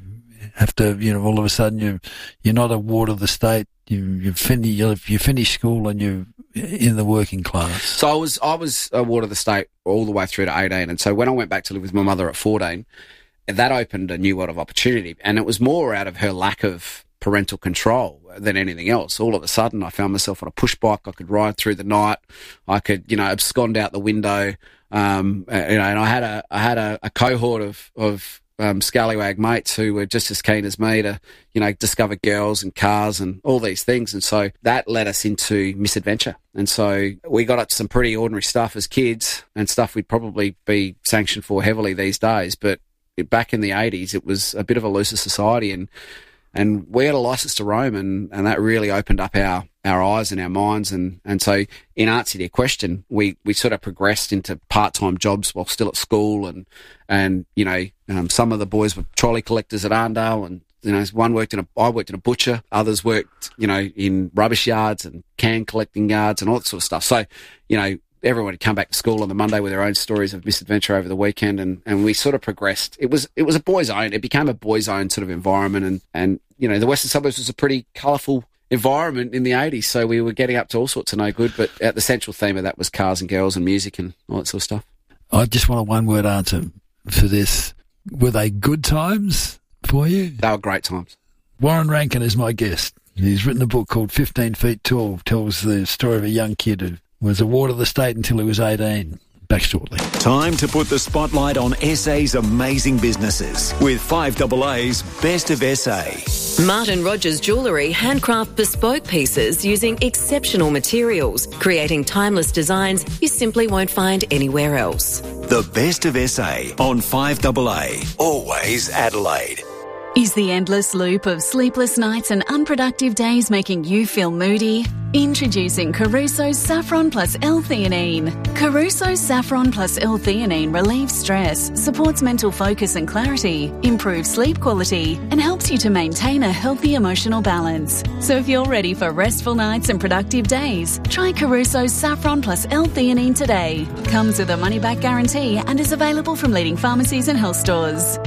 have to, you know, all of a sudden you you're not a ward of the state. You you finish you, you finish school and you in the working class. So I was I was a ward of the state all the way through to eighteen, and so when I went back to live with my mother at fourteen, that opened a new world of opportunity, and it was more out of her lack of parental control than anything else. All of a sudden, I found myself on a push bike. I could ride through the night. I could, you know, abscond out the window. Um, you know, and I had a I had a, a cohort of of Um, scallywag mates who were just as keen as me to, you know, discover girls and cars and all these things. And so that led us into misadventure. And so we got up to some pretty ordinary stuff as kids and stuff we'd probably be sanctioned for heavily these days. But back in the eighties, it was a bit of a looser society, and and we had a license to roam, and, and that really opened up our, our eyes and our minds. And, and so in answer to your question, we, we sort of progressed into part-time jobs while still at school. And, and you know, um, some of the boys were trolley collectors at Arndale, and, you know, one worked in a, I worked in a butcher, others worked, you know, in rubbish yards and can collecting yards and all that sort of stuff. So, you know, everyone had come back to school on the Monday with their own stories of misadventure over the weekend, and, and we sort of progressed. It was it was a boys' own. It became a boys' own sort of environment, and, and you know, the Western Suburbs was a pretty colourful environment in the eighties, so we were getting up to all sorts of no good, but uh, the central theme of that was cars and girls and music and all that sort of stuff. I just want a one-word answer for this. Were they good times for you? They were great times. Warren Rankin is my guest. He's written a book called fifteen feet Tall, tells the story of a young kid who was a ward of the state until he was eighteen. Back shortly. Time to put the spotlight on S A's amazing businesses with five A A's Best of S A. Martin Rogers Jewellery handcraft bespoke pieces using exceptional materials, creating timeless designs you simply won't find anywhere else. The Best of S A on five A A. Always Adelaide. Is the endless loop of sleepless nights and unproductive days making you feel moody? Introducing Caruso's Saffron plus L-theanine. Caruso's Saffron plus L-theanine relieves stress, supports mental focus and clarity, improves sleep quality, and helps you to maintain a healthy emotional balance. So if you're ready for restful nights and productive days, try Caruso's Saffron plus L-theanine today. Comes with a money-back guarantee and is available from leading pharmacies and health stores.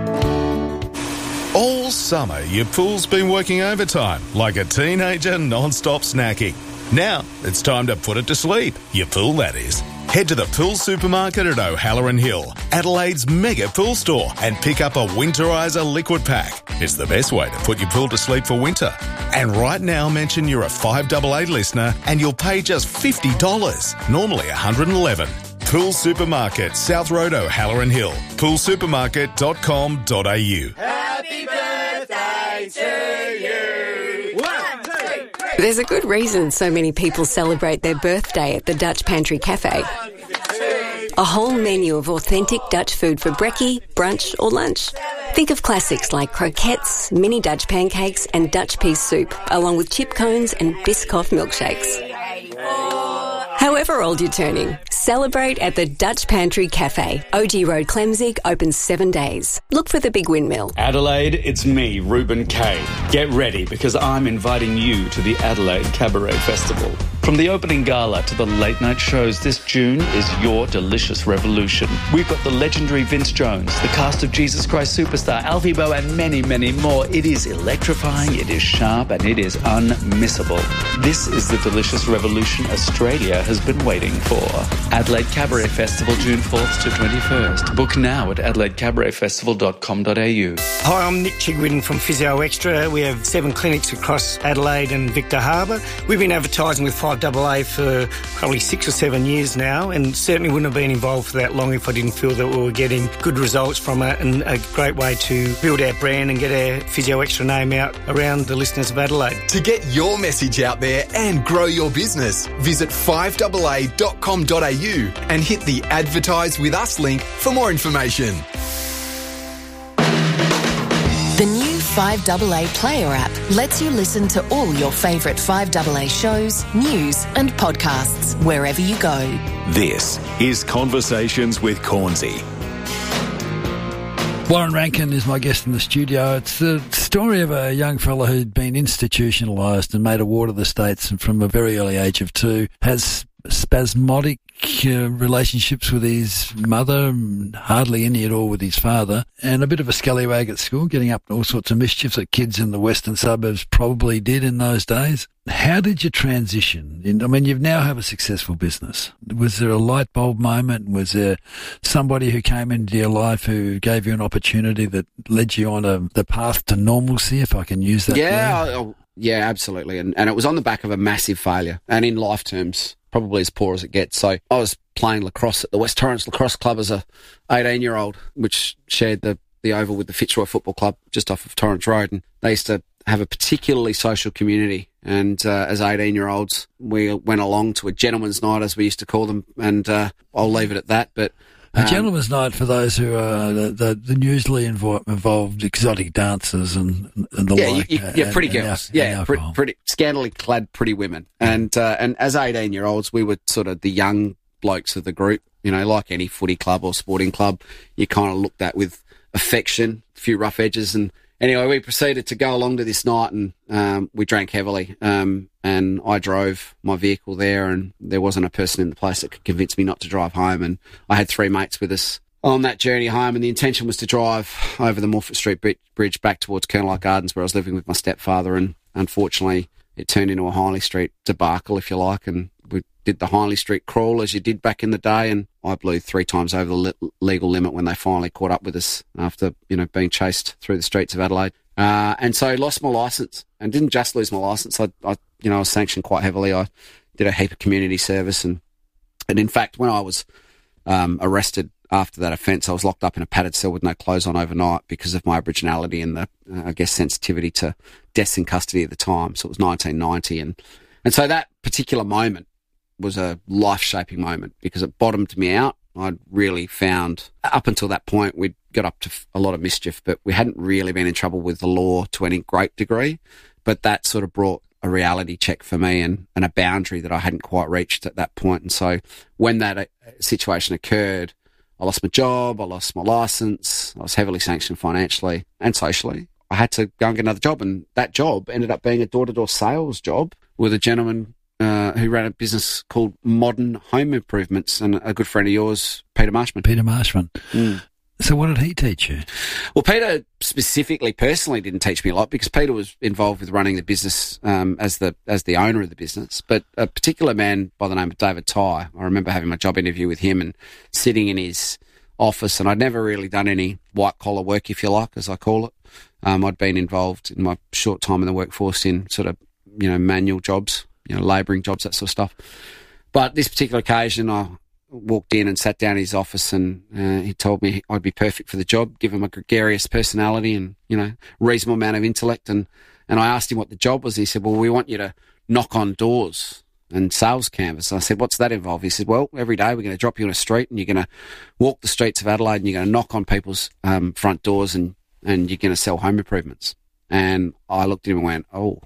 All summer, your pool's been working overtime like a teenager non-stop snacking. Now, it's time to put it to sleep. Your pool, that is. Head to the Pool Supermarket at O'Halloran Hill, Adelaide's mega pool store, and pick up a Winterizer liquid pack. It's the best way to put your pool to sleep for winter. And right now, mention you're a five A A listener and you'll pay just fifty dollars, normally one hundred eleven dollars. Pool Supermarket, South Road, O'Halloran Hill. pool supermarket dot com dot a u. Happy birthday to you. One, two, three. There's a good reason so many people celebrate their birthday at the Dutch Pantry Cafe. A whole menu of authentic Dutch food for brekkie, brunch or lunch. Think of classics like croquettes, mini Dutch pancakes and Dutch pea soup, along with chip cones and Biscoff milkshakes. However old you're turning, celebrate at the Dutch Pantry Cafe. O G Road, Clemzig, open seven days. Look for the big windmill. Adelaide, it's me, Reuben Kay. Get ready because I'm inviting you to the Adelaide Cabaret Festival. From the opening gala to the late night shows, this June is your delicious revolution. We've got the legendary Vince Jones, the cast of Jesus Christ Superstar, Alfie Boe and many, many more. It is electrifying, it is sharp and it is unmissable. This is the delicious revolution Australia has been waiting for. Adelaide Cabaret Festival, June fourth to twenty-first. Book now at adelaide cabaret festival dot com dot a u. Hi, I'm Nick Chigwin from Physio Extra. We have seven clinics across Adelaide and Victor Harbour. We've been advertising with five A A for probably six or seven years now, and certainly wouldn't have been involved for that long if I didn't feel that we were getting good results from it, and a great way to build our brand and get our Physio Extra name out around the listeners of Adelaide. To get your message out there and grow your business, visit five A A dot com dot a u and hit the Advertise With Us link for more information. The new five A A Player app lets you listen to all your favourite five A A shows, news and podcasts wherever you go. This is Conversations with Cornsey. Warren Rankin is my guest in the studio. It's the story of a young fella who'd been institutionalised and made a ward of the states, and from a very early age of two has spasmodic uh, relationships with his mother, hardly any at all with his father, and a bit of a scallywag at school, getting up to all sorts of mischief that kids in the western suburbs probably did in those days. How did you transition? I mean, you now have a successful business. Was there a light bulb moment? Was there somebody who came into your life who gave you an opportunity that led you on a, the path to normalcy, if I can use that Yeah, word? I, yeah, absolutely. And, and it was on the back of a massive failure, and in life terms, probably as poor as it gets. So I was playing lacrosse at the West Torrens Lacrosse Club as a eighteen-year-old, which shared the, the oval with the Fitzroy Football Club just off of Torrens Road. And they used to have a particularly social community. And uh, as eighteen-year-olds, we went along to a gentleman's night, as we used to call them, and uh, I'll leave it at that. But A um, gentleman's night for those who are the, the, the usually invo- involved exotic dancers and, and the yeah, like. You, you, yeah, and, pretty and girls. al- yeah, and pretty, alcohol. pretty scantily clad pretty women. And uh, and as eighteen-year-olds, we were sort of the young blokes of the group. You know, like any footy club or sporting club, you kind of looked at with affection, a few rough edges. And anyway, we proceeded to go along to this night, and um, we drank heavily. Um, and I drove my vehicle there, and there wasn't a person in the place that could convince me not to drive home. And I had three mates with us on that journey home, and the intention was to drive over the Morford Street Bridge back towards Colonel Gardens, where I was living with my stepfather. And unfortunately, it turned into a Hindley Street debacle, if you like, and we did the Hindley Street crawl as you did back in the day, and I blew three times over the le- legal limit when they finally caught up with us after, you know, being chased through the streets of Adelaide. Uh, and so I lost my licence, and didn't just lose my licence. I, I, you know, I was sanctioned quite heavily. I did a heap of community service, and, and in fact, when I was um, arrested after that offence, I was locked up in a padded cell with no clothes on overnight because of my Aboriginality and the, uh, I guess, sensitivity to deaths in custody at the time. So it was nineteen ninety, and and so that particular moment was a life-shaping moment because it bottomed me out. I'd really found, up until that point, we'd got up to a lot of mischief, but we hadn't really been in trouble with the law to any great degree. But that sort of brought a reality check for me, and, and a boundary that I hadn't quite reached at that point. And so when that uh, situation occurred, I lost my job, I lost my licence, I was heavily sanctioned financially and socially. I had to go and get another job, and that job ended up being a door-to-door sales job with a gentleman uh, who ran a business called Modern Home Improvements, and a good friend of yours, Peter Marshman. Peter Marshman. Mm. So what did he teach you? Well, Peter specifically, personally, didn't teach me a lot because Peter was involved with running the business um, as the as the owner of the business. But a particular man by the name of David Ty, I remember having my job interview with him and sitting in his office, and I'd never really done any white-collar work, if you like, as I call it. Um, I'd been involved in my short time in the workforce in sort of, you know, manual jobs, you know, labouring jobs, that sort of stuff. But this particular occasion, I walked in and sat down in his office, and uh, he told me I'd be perfect for the job, given my gregarious personality and, you know, reasonable amount of intellect. And, and I asked him what the job was. He said, well, we want you to knock on doors and sales canvas. I said, what's that involve? He said, well, every day we're going to drop you on a street, and you're going to walk the streets of Adelaide, and you're going to knock on people's um, front doors, and, and you're going to sell home improvements. And I looked at him and went, oh.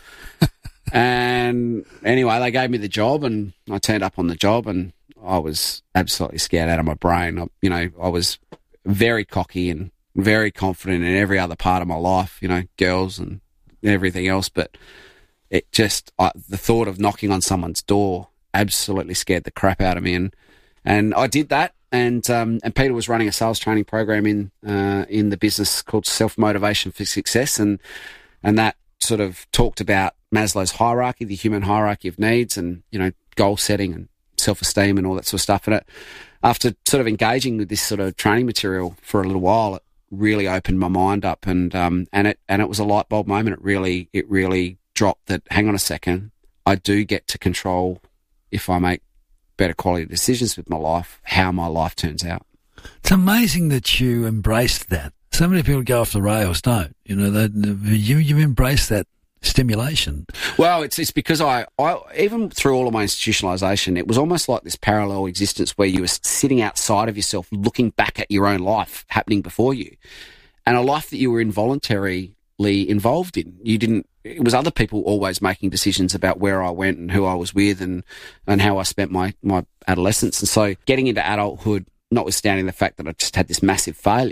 And anyway, they gave me the job, and I turned up on the job, and I was absolutely scared out of my brain. I, you know, I was very cocky and very confident in every other part of my life, you know, girls and everything else. But it just, I, the thought of knocking on someone's door absolutely scared the crap out of me. And, and I did that. And, um, and Peter was running a sales training program in, uh, in the business called Self-Motivation for Success. And, and that sort of talked about Maslow's hierarchy, the human hierarchy of needs, and, you know, goal setting and self-esteem and all that sort of stuff. And it, after sort of engaging with this sort of training material for a little while, it really opened my mind up, and um, and it and it was a light bulb moment. It really it really dropped that, hang on a second, I do get to control, if I make better quality decisions with my life, how my life turns out. It's amazing that you embraced that. So many people go off the rails, don't you? Know, they, you you embrace that stimulation. Well, it's it's because I, I even through all of my institutionalisation, it was almost like this parallel existence where you were sitting outside of yourself, looking back at your own life happening before you, and a life that you were involuntarily involved in. You didn't. It was other people always making decisions about where I went and who I was with, and and how I spent my my adolescence. And so, getting into adulthood, notwithstanding the fact that I just had this massive failure,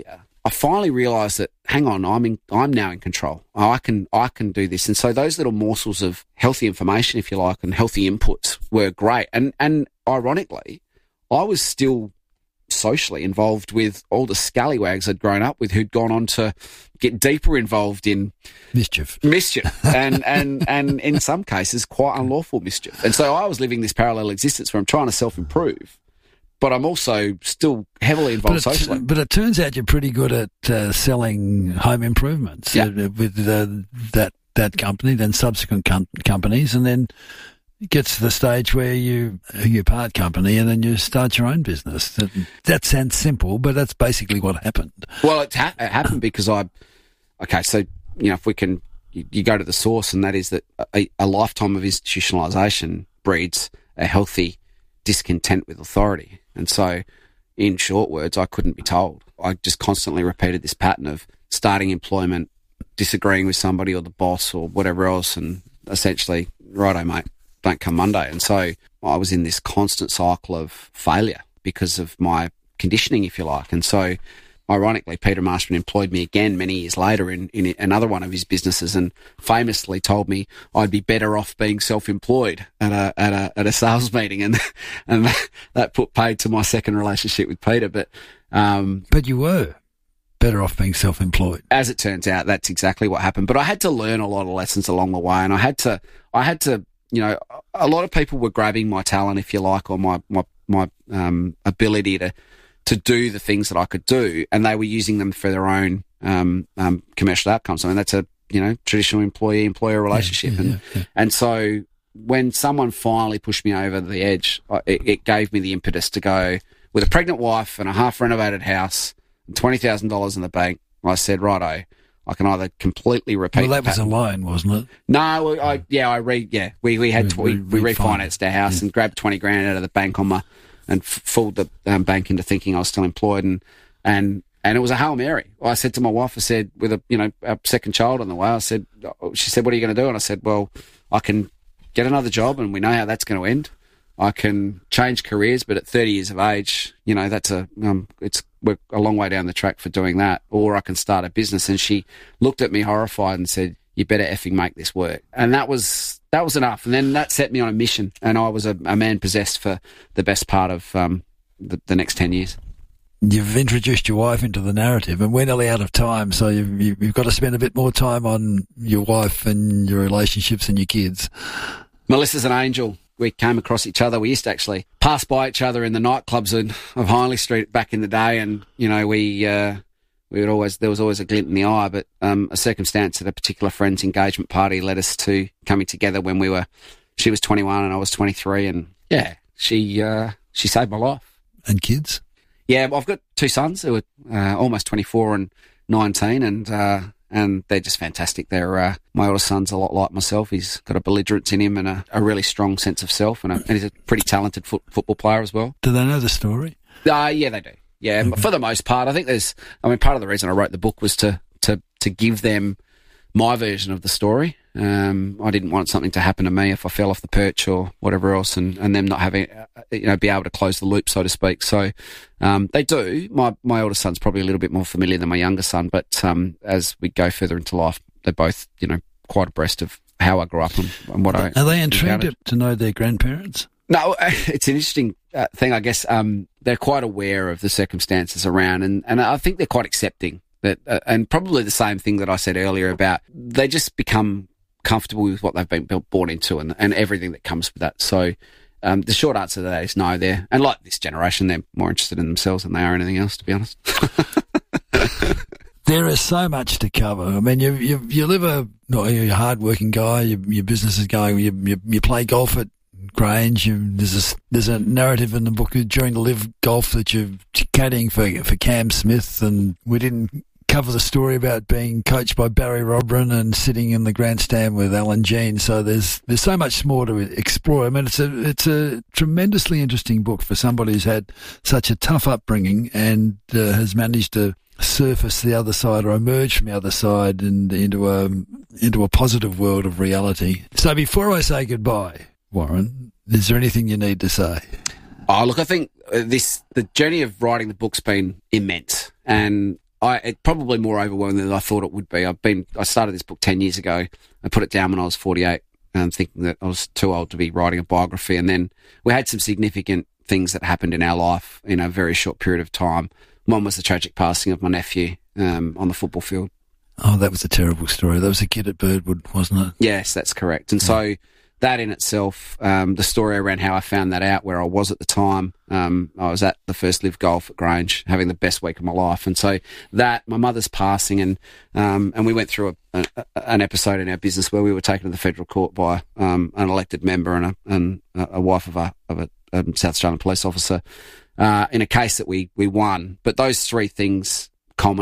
I finally realised that, hang on, I'm in, I'm now in control. I can, I can do this. And so those little morsels of healthy information, if you like, and healthy inputs were great. And, and ironically, I was still socially involved with all the scallywags I'd grown up with who'd gone on to get deeper involved in mischief, mischief, and, and, and in some cases quite unlawful mischief. And so I was living this parallel existence where I'm trying to self-improve, but I'm also still heavily involved but it, socially. But it turns out you're pretty good at uh, selling home improvements yeah. uh, with uh, that that company, then subsequent com- companies, and then it gets to the stage where you you part company and then you start your own business. That, that sounds simple, but that's basically what happened. Well, it, ha- it happened because I, okay, so, you know, if we can, you, you go to the source, and that is that a, a lifetime of institutionalisation breeds a healthy discontent with authority. And so, in short words, I couldn't be told. I just constantly repeated this pattern of starting employment, disagreeing with somebody or the boss or whatever else, and essentially, righto, mate, don't come Monday. And so I was in this constant cycle of failure because of my conditioning, if you like. And so, ironically, Peter Marshman employed me again many years later in, in another one of his businesses, and famously told me I'd be better off being self-employed at a at a at a sales meeting, and and that put paid to my second relationship with Peter. But um, but you were better off being self-employed. As it turns out, that's exactly what happened. But I had to learn a lot of lessons along the way, and I had to I had to you know a lot of people were grabbing my talent, if you like, or my my my um, ability to. to do the things that I could do, and they were using them for their own um, um, commercial outcomes. I mean, that's a, you know, traditional employee-employer relationship. Yeah, yeah, and, yeah. and so when someone finally pushed me over the edge, it, it gave me the impetus to go, with a pregnant wife and a half-renovated house and twenty thousand dollars in the bank, I said, righto, I can either completely repeat. Well, that the was a loan, wasn't it? No, I, yeah, I re, yeah, we, we had, we, we, we refinanced our house yeah. and grabbed twenty grand out of the bank on my, and f- fooled the um, bank into thinking I was still employed, and and and it was a Hail Mary. I said to my wife, I said, with a you know a second child on the way, I said, she said, what are you going to do? And I said, well, I can get another job, and we know how that's going to end. I can change careers, but at thirty years of age, you know, that's a um, it's we're a long way down the track for doing that. Or I can start a business. And she looked at me horrified and said, you better effing make this work. And that was that was enough. And then that set me on a mission, and I was a, a man possessed for the best part of um, the, the next ten years. You've introduced your wife into the narrative, and we're nearly out of time, so you've, you've got to spend a bit more time on your wife and your relationships and your kids. Melissa's an angel. We came across each other. We used to actually pass by each other in the nightclubs of Hindley Street back in the day, and, you know, we... Uh, We would always, there was always a glint in the eye, but um, a circumstance at a particular friend's engagement party led us to coming together when we were, she was twenty-one and I was twenty-three, and yeah, she uh, she saved my life. And kids? Yeah, I've got two sons who are uh, almost twenty-four and nineteen, and uh, and they're just fantastic. They're uh, my oldest son's a lot like myself. He's got a belligerence in him and a, a really strong sense of self, and, a, and he's a pretty talented foot, football player as well. Do they know the story? Uh, yeah, they do. Yeah, okay. For the most part. I think there's, I mean, part of the reason I wrote the book was to, to, to give them my version of the story. Um, I didn't want something to happen to me if I fell off the perch or whatever else, and, and them not having, you know, be able to close the loop, so to speak. So, um, they do. My, my older son's probably a little bit more familiar than my younger son, but, um, as we go further into life, they're both, you know, quite abreast of how I grew up and, and what I... Are they intrigued to know their grandparents? No, it's an interesting uh, thing, I guess. Um, they're quite aware of the circumstances around, and, and I think they're quite accepting. That, uh, and probably the same thing that I said earlier about they just become comfortable with what they've been built, born into, and, and everything that comes with that. So um, the short answer to that is no. They're, and like this generation, they're more interested in themselves than they are anything else, to be honest. There is so much to cover. I mean, you you, you live a you're a hard-working guy. You, your business is going. You, you you play golf at Grange. You, there's a there's a narrative in the book during the Live Golf that you're caddying for for Cam Smith, and we didn't cover the story about being coached by Barry Robran and sitting in the grandstand with Alan Jean. So there's there's so much more to explore. I mean, it's a it's a tremendously interesting book for somebody who's had such a tough upbringing and uh, has managed to surface the other side or emerge from the other side and into a into a positive world of reality. So before I say goodbye, Warren, is there anything you need to say? Oh, look, I think this the journey of writing the book's been immense, and I it probably more overwhelming than I thought it would be. I've been I started this book ten years ago. I put it down when I was forty-eight, um, thinking that I was too old to be writing a biography. And then we had some significant things that happened in our life in a very short period of time. One was the tragic passing of my nephew um, on the football field. Oh, that was a terrible story. That was a kid at Birdwood, wasn't it? Yes, that's correct. And yeah. so that in itself, um, the story around how I found that out, where I was at the time, um, I was at the first Live Golf at Grange, having the best week of my life. And so that, my mother's passing, and um, and we went through a, a, an episode in our business where we were taken to the federal court by um, an elected member and a, and a wife of a, of a um, South Australian police officer uh, in a case that we, we won. But those three things